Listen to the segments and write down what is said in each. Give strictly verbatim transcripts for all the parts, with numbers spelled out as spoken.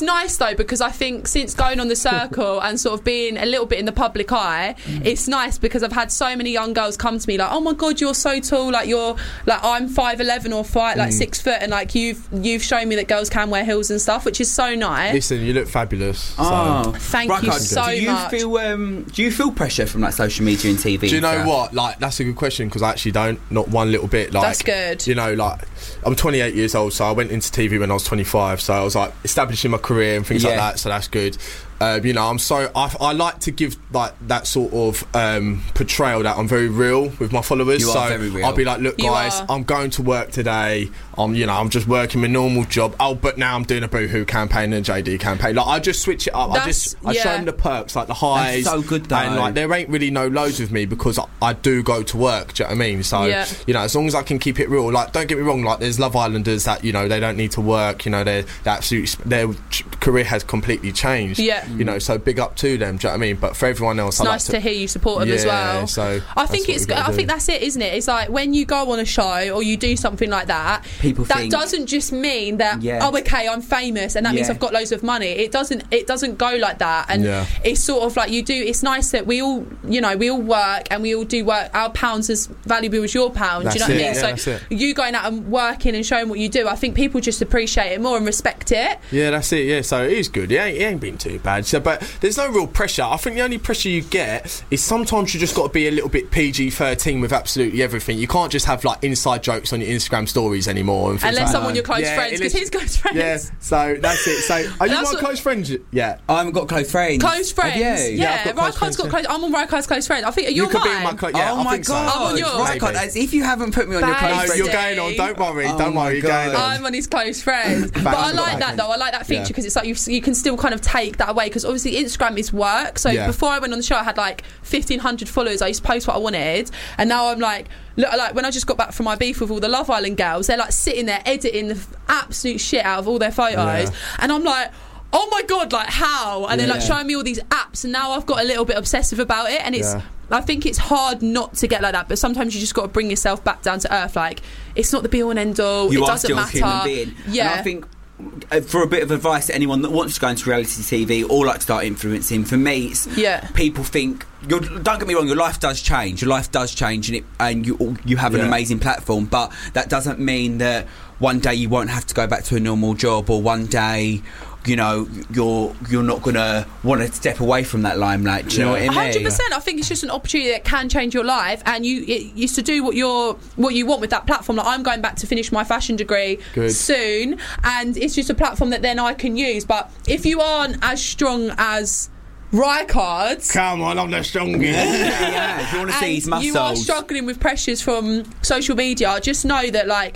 it's nice though, because I think since going on the circle and sort of being a little bit in the public eye, mm. it's nice because I've had so many young girls come to me like, oh my god, you're so tall, like you're like I'm five eleven or five like mm. six foot, and like you've you've shown me that girls can wear heels and stuff, which is so nice. Listen, you look fabulous. Oh, so. thank right, you God, so do you much. Feel, um, do you feel pressure from like social media and T V? Do you know stuff? what? Like, that's a good question, because I actually don't, not one little bit. Like, that's good. You know, like, I'm twenty-eight years old, so I went into T V when I was twenty-five, so I was like establishing my career and things yeah. like that, so that's good. Um, you know, I'm so I, I like to give like that sort of um, portrayal that I'm very real with my followers. You so are very real. I'll be like, look, You guys, are. I'm going to work today. I'm, you know, I'm just working my normal job. Oh, but now I'm doing a Boohoo campaign and a J D campaign. Like, I just switch it up. That's, I just I yeah. show them the perks, like the highs. That's so good, though. And like, there ain't really no lows with me because I, I do go to work. Do you know what I mean? So yeah. you know, as long as I can keep it real. Like, don't get me wrong. Like, there's Love Islanders that, you know, they don't need to work. You know, their absolute their career has completely changed. Yeah. You know, so big up to them. Do you know what I mean? But for everyone else, it's I nice like to, to hear you support them yeah, as well. So I think it's. I do. think that's it, isn't it? It's like when you go on a show or you do something like that. People that think, doesn't just mean that. Yeah. Oh, okay, I'm famous and that yeah. means I've got loads of money. It doesn't. It doesn't go like that. And yeah. it's sort of like you do. It's nice that we all, you know, we all work and we all do work. Our pound's as valuable as your pound. That's do you know it. what I mean? Yeah, so that's it. you going out and working and showing what you do, I think people just appreciate it more and respect it. Yeah, that's it. Yeah, so it is good. It ain't, it ain't been too bad. So, but there's no real pressure. I think the only pressure you get is sometimes you just got to be a little bit P G thirteen with absolutely everything. You can't just have like inside jokes on your Instagram stories anymore. And things Unless like someone that. your close yeah, friends, because he's close friends. Yeah, so that's it. So, are you That's my what- close friends? Yeah. I haven't got close friends. Close friends, Have you? yeah. I've got close Raikard's friends, got yeah. close. I'm on Raikard's close friend. I think you're You could mine. be in my close. Yeah, oh I my think so. god! I'm on yours. Right, God, as if you haven't put me on your close Babe. No, friends. you're going on. Don't worry. Oh don't my worry. You're going God. on. I'm on his close friends, but I like that though. I like that feature Yeah. because it's like you you can still kind of take that away because obviously Instagram is work. So Yeah. before I went on the show, I had like fifteen hundred followers. I used to post what I wanted, and now I'm like, look, like when I just got back from my beef with all the Love Island girls, they're like sitting there editing the f- absolute shit out of all their photos, Yeah. and I'm like, oh my god, like how? And they're like Yeah. showing me all these apps, and now I've got a little bit obsessive about it, and it's. Yeah. I think it's hard not to get like that, but sometimes you just got to bring yourself back down to earth. Like, it's not the be all and end all. You it are doesn't still matter. a human being. Yeah. And I think uh, for a bit of advice to anyone that wants to go into reality T V or like to start influencing, for me, it's, Yeah. people think. You're, don't get me wrong. Your life does change. Your life does change, and it and you you have an Yeah. amazing platform. But that doesn't mean that one day you won't have to go back to a normal job, or one day, you know, you're you're not gonna want to step away from that limelight. Do you know what I mean? one hundred percent. I think it's just an opportunity that can change your life, and you it used to do what you're what you want with that platform. Like, I'm going back to finish my fashion degree Good. soon, and it's just a platform that then I can use. But if you aren't as strong as Raikard's, Come on, I'm the strongest. Yeah, if you want to see his and you are muscles. struggling with pressures from social media, just know that like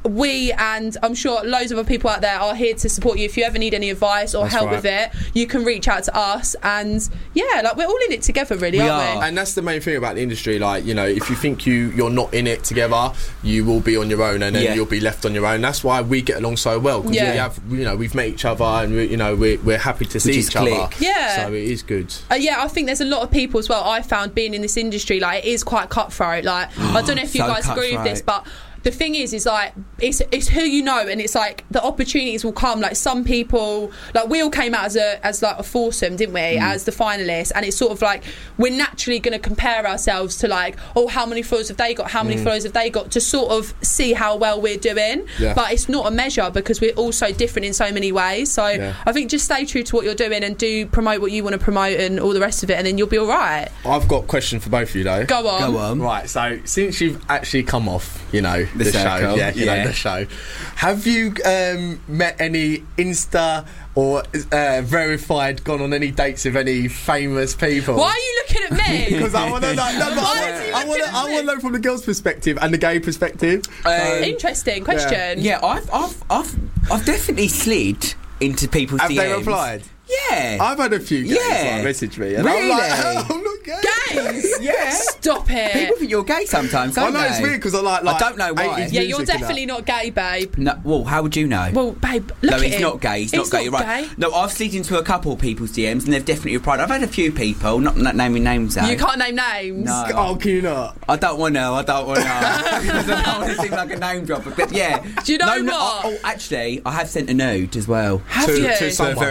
we and I'm sure loads of other people out there are here to support you. If you ever need any advice or That's help right. with it, you can reach out to us, and yeah, like we're all in it together really, We aren't are. we? And that's the main thing about the industry. Like, you know, if you think you you're not in it together, you will be on your own, and then Yeah. you'll be left on your own. That's why we get along so well, because Yeah. we have, you know, we've met each other, and we, you know, we're, we're happy to see just each click. other. Yeah. So it is good. Uh, yeah, I think there's a lot of people as well. I found being in this industry, like, it is quite cutthroat. Like, I don't know if you So guys agree with cutthroat. this, but the thing is, is like it's it's who you know, and it's like the opportunities will come. Like, some people, like we all came out as a as like a foursome, didn't we? Mm. As the finalists, and it's sort of like we're naturally going to compare ourselves to like, oh, how many followers have they got? How many followers have they got? To sort of see how well we're doing. Yeah. But it's not a measure because we're all so different in so many ways. So Yeah. I think just stay true to what you're doing and do promote what you want to promote and all the rest of it, and then you'll be all right. I've got a question for both of you, though. Go on. Go on. Right, so since you've actually come off, you know, The the, show, circle, yeah, you yeah. know, the show, have you um, met any Insta or uh, verified, gone on any dates with any famous people? Why are you looking at me? Because I want to know. No, but Why I, is he I want looking to. at I want to me? know from the girl's perspective and the gay perspective. Uh, So- Interesting question. Yeah, I've I've I've I've definitely slid into people's have D Ms. they replied? Yeah. I've had a few gays Yeah. like message me, and Really? I'm like, I'm not gay. Gays? Yeah. Stop it. People think you're gay sometimes, I don't know they? it's weird because I like. like I don't know why. eighties yeah, you're music and definitely that. not gay, babe. No, well, how would you know? Well, babe, look no, at he's him. not gay. He's, not gay. You're right. gay. No, I've slid into a couple of people's D Ms and they've definitely replied. I've had a few people, not, not naming names though. You can't name names. No. Oh, can you not? I don't want to. I don't want to. I don't want to seem like a name dropper. But yeah. Do you know no, no, what? oh, oh, actually, I have sent a nude as well. Have To- you? to someone.